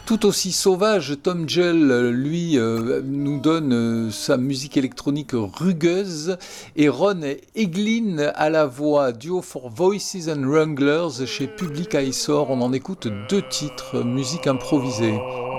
Tout aussi sauvage, Tom Gell, lui, nous donne sa musique électronique rugueuse et Ron Eglin à la voix, duo for Voices and Wranglers chez Public Eyesore. On en écoute deux titres, musique improvisée.